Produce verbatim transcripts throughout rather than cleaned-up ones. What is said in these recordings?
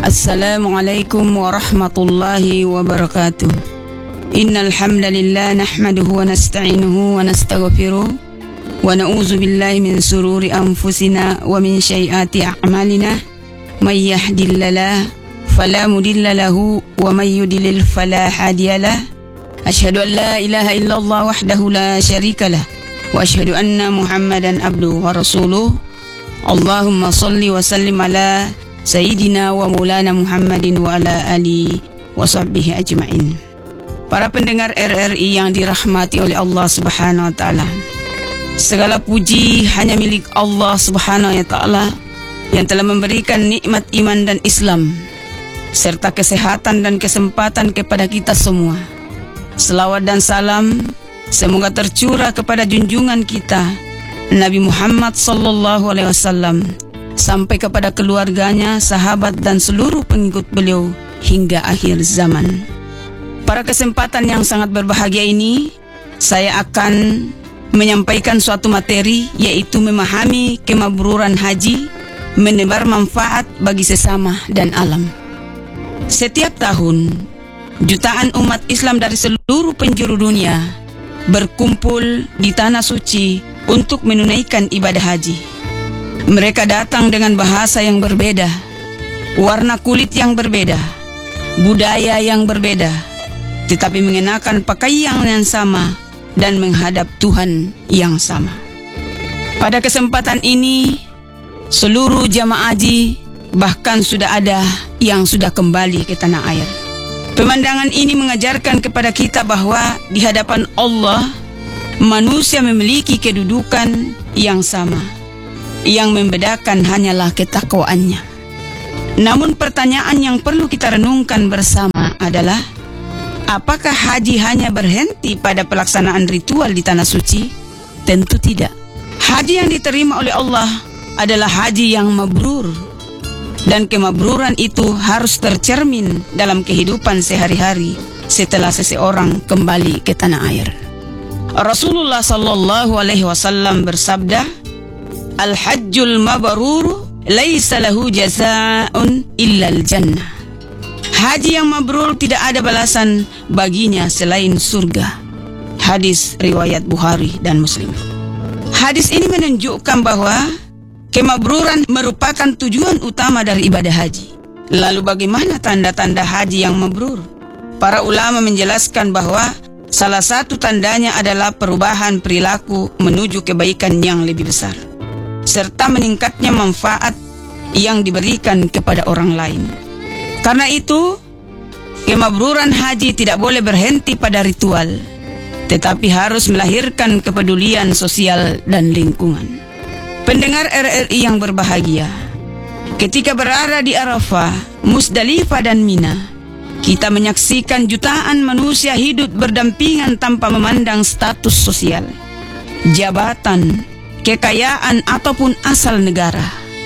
Assalamualaikum warahmatullahi wabarakatuh. Innal hamdalillah nahmaduhu wa nasta'inuhu wa nastaghfiruh wa na'udzu billahi min sururi anfusina wa min sayyiati a'malina. May yahdihillahu fala mudilla lahu wa may yudlil fala hadiyalah. Asyhadu an la ilaha illallah wahdahu la syarikalah wa asyhadu anna Muhammadan abduhu wa rasuluh. Allahumma shalli wa sallim ala Sayyidina wa Maulana Muhammadin wa ala ali wa sahbihi ajma'in. Para pendengar R R I yang dirahmati oleh Allah Subhanahu wa taala. Segala puji hanya milik Allah Subhanahu wa taala yang telah memberikan nikmat iman dan Islam serta kesehatan dan kesempatan kepada kita semua. Selawat dan salam semoga tercurah kepada junjungan kita Nabi Muhammad sallallahu alaihi wasallam sampai kepada keluarganya, sahabat dan seluruh pengikut beliau hingga akhir zaman. Pada kesempatan yang sangat berbahagia ini, saya akan menyampaikan suatu materi, yaitu memahami kemabruran haji, menebar manfaat bagi sesama dan alam. Setiap tahun, jutaan umat Islam dari seluruh penjuru dunia berkumpul di Tanah Suci untuk menunaikan ibadah haji. Mereka datang dengan bahasa yang berbeda, warna kulit yang berbeda, budaya yang berbeda, tetapi mengenakan pakaian yang sama dan menghadap Tuhan yang sama. Pada kesempatan ini, seluruh jamaah haji bahkan sudah ada yang sudah kembali ke tanah air. Pemandangan ini mengajarkan kepada kita bahwa di hadapan Allah, manusia memiliki kedudukan yang sama. Yang membedakan hanyalah ketakwaannya. Namun pertanyaan yang perlu kita renungkan bersama adalah, apakah haji hanya berhenti pada pelaksanaan ritual di Tanah Suci? Tentu tidak. Haji yang diterima oleh Allah adalah haji yang mabrur. Dan kemabruran itu harus tercermin dalam kehidupan sehari-hari setelah seseorang kembali ke tanah air. Rasulullah sallallahu alaihi wasallam bersabda, Al-hajjul mabrur laisa lahu jazaa'un illal jannah. Haji yang mabrur tidak ada balasan baginya selain surga. Hadis riwayat Bukhari dan Muslim. Hadis ini menunjukkan bahwa kemabruran merupakan tujuan utama dari ibadah haji. Lalu bagaimana tanda-tanda haji yang mabrur? Para ulama menjelaskan bahwa salah satu tandanya adalah perubahan perilaku menuju kebaikan yang lebih besar, serta meningkatnya manfaat yang diberikan kepada orang lain. Karena itu, kemabruran haji tidak boleh berhenti pada ritual, tetapi harus melahirkan kepedulian sosial dan lingkungan. Pendengar R R I yang berbahagia, ketika berada di Arafah, Musdalifah dan Mina, kita menyaksikan jutaan manusia hidup berdampingan tanpa memandang status sosial, jabatan, kekayaan ataupun asal negara.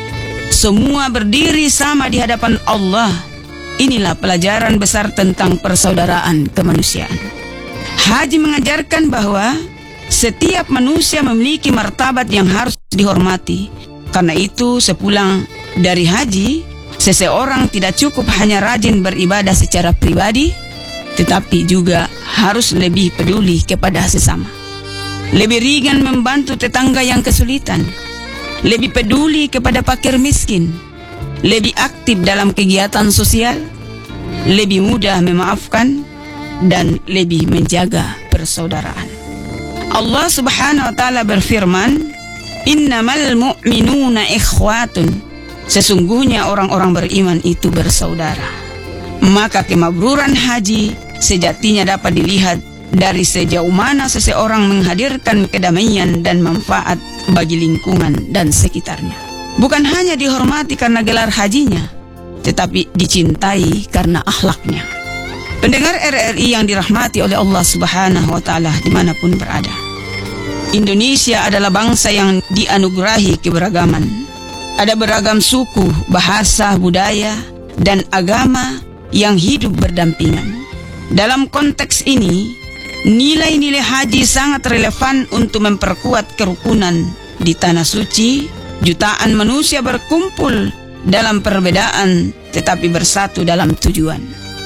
Semua berdiri sama di hadapan Allah. Inilah pelajaran besar tentang persaudaraan kemanusiaan. Haji mengajarkan bahwa setiap manusia memiliki martabat yang harus dihormati. Karena itu, sepulang dari haji, seseorang tidak cukup hanya rajin beribadah secara pribadi, tetapi juga harus lebih peduli kepada sesama. Lebih ringan membantu tetangga yang kesulitan, lebih peduli kepada fakir miskin, lebih aktif dalam kegiatan sosial, lebih mudah memaafkan, dan lebih menjaga persaudaraan. Allah Subhanahu wa taala berfirman, "Innamal mu'minuna ikhwatun." Sesungguhnya orang-orang beriman itu bersaudara. Maka kemabruran haji sejatinya dapat dilihat dari sejauh mana seseorang menghadirkan kedamaian dan manfaat bagi lingkungan dan sekitarnya. Bukan hanya dihormati karena gelar hajinya, tetapi dicintai karena akhlaknya. Pendengar R R I yang dirahmati oleh Allah Subhanahu wa taala dimanapun berada, Indonesia adalah bangsa yang dianugerahi keberagaman. Ada beragam suku, bahasa, budaya, dan agama yang hidup berdampingan. Dalam konteks ini, nilai-nilai haji sangat relevan untuk memperkuat kerukunan. Di Tanah Suci, jutaan manusia berkumpul dalam perbedaan tetapi bersatu dalam tujuan.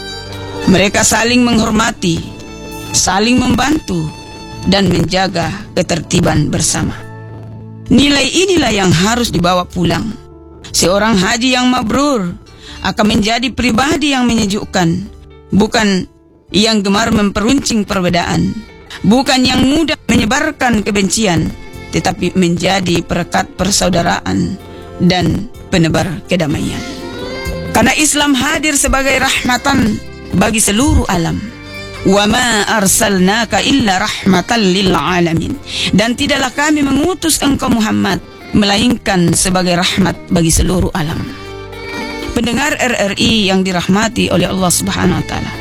Mereka saling menghormati, saling membantu, dan menjaga ketertiban bersama. Nilai inilah yang harus dibawa pulang. Seorang haji yang mabrur akan menjadi pribadi yang menyejukkan, bukan yang gemar memperuncing perbedaan, bukan yang mudah menyebarkan kebencian, tetapi menjadi perekat persaudaraan dan penebar kedamaian. Karena Islam hadir sebagai rahmatan bagi seluruh alam. Wa ma arsalnaka illa rahmatan lil alamin. Dan tidaklah kami mengutus engkau Muhammad melainkan sebagai rahmat bagi seluruh alam. Pendengar R R I yang dirahmati oleh Allah Subhanahu wa taala.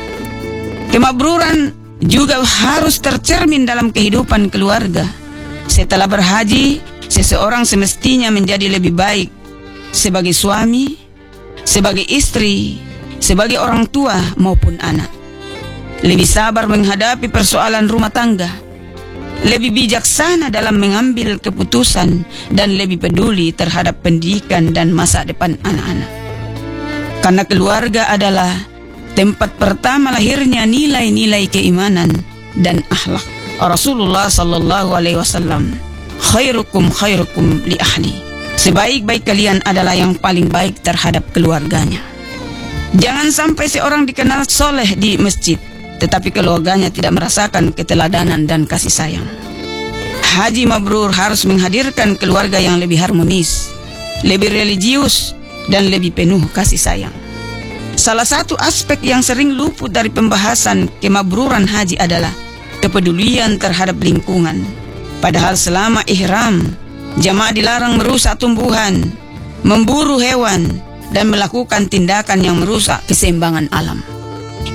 Kemabruran juga harus tercermin dalam kehidupan keluarga. Setelah berhaji, seseorang semestinya menjadi lebih baik sebagai suami, sebagai istri, sebagai orang tua maupun anak. Lebih sabar menghadapi persoalan rumah tangga, lebih bijaksana dalam mengambil keputusan, dan lebih peduli terhadap pendidikan dan masa depan anak-anak. Karena keluarga adalah tempat pertama lahirnya nilai-nilai keimanan dan akhlak. Rasulullah sallallahu alaihi wasallam, khairukum khairukum li ahli. Sebaik-baik kalian adalah yang paling baik terhadap keluarganya. Jangan sampai seorang dikenal soleh di masjid, tetapi keluarganya tidak merasakan keteladanan dan kasih sayang. Haji mabrur harus menghadirkan keluarga yang lebih harmonis, lebih religius, dan lebih penuh kasih sayang. Salah satu aspek yang sering luput dari pembahasan kemabruran haji adalah kepedulian terhadap lingkungan. Padahal selama ihram, jamaah dilarang merusak tumbuhan, memburu hewan, dan melakukan tindakan yang merusak keseimbangan alam.